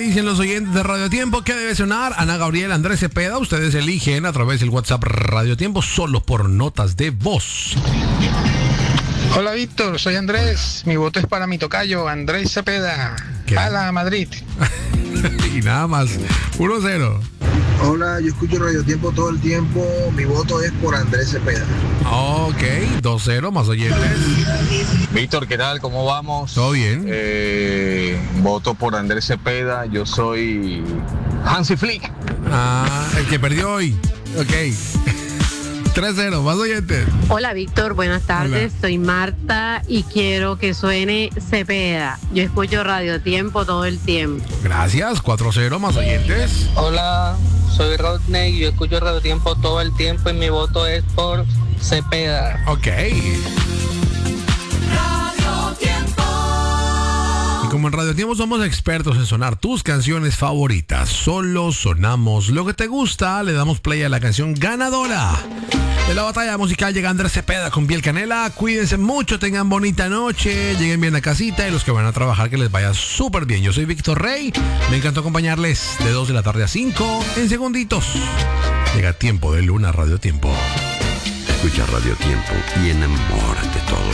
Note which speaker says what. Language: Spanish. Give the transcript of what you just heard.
Speaker 1: dicen los oyentes de Radio Tiempo? ¿Qué debe sonar? Ana Gabriel, Andrés Cepeda, ustedes eligen a través del WhatsApp Radio Tiempo solo por notas de voz.
Speaker 2: Hola Víctor, soy Andrés. Mi voto es para mi tocayo, Andrés Cepeda. ¡Hala, Madrid!
Speaker 1: Y nada más, 1-0.
Speaker 3: Hola, yo escucho Radio Tiempo todo el tiempo. Mi voto es por Andrés Cepeda.
Speaker 1: Ok, 2-0, más oyentes.
Speaker 4: Víctor, ¿qué tal? ¿Cómo vamos?
Speaker 1: ¿Todo bien?
Speaker 4: Voto por Andrés Cepeda. Yo soy Hansi Flick.
Speaker 1: El que perdió hoy. Ok. 3-0, más oyentes.
Speaker 5: Hola Víctor, buenas tardes.
Speaker 1: Hola.
Speaker 5: Soy Marta y quiero que suene Cepeda. Yo escucho Radio Tiempo todo el tiempo.
Speaker 1: Gracias, 4-0, más oyentes.
Speaker 6: Hola, soy Rodney, yo escucho Radio Tiempo todo el tiempo y mi voto es por Cepeda.
Speaker 1: Ok. Y como en Radio Tiempo somos expertos en sonar tus canciones favoritas, solo sonamos lo que te gusta, le damos play a la canción ganadora. De la batalla musical llega Andrés Cepeda con Piel Canela. Cuídense mucho, tengan bonita noche, lleguen bien a casita y los que van a trabajar que les vaya súper bien. Yo soy Víctor Rey, me encantó acompañarles de 2 de la tarde a 5 en segunditos. Llega Tiempo de Luna Radio Tiempo.
Speaker 7: Escucha Radio Tiempo y enamórate todo